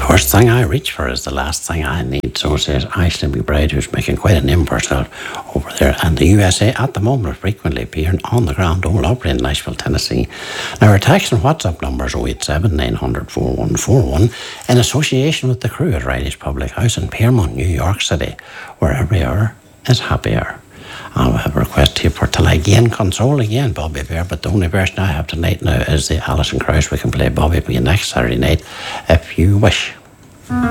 First thing I reach for is the last thing I need, so says Aisling McBride, who's making quite a name for herself over there. And the USA at the moment frequently appearing on the ground all over in Nashville, Tennessee. Now our text and WhatsApp numbers 087 900 4141 in association with the crew at Irish Public House in Piermont, New York City, where every hour is happy hour. And we have a request here for Till I Gain Console again, Bobby Bear, but the only version I have tonight now is the Alison Krauss. We can play Bobby for you next Saturday night if you wish.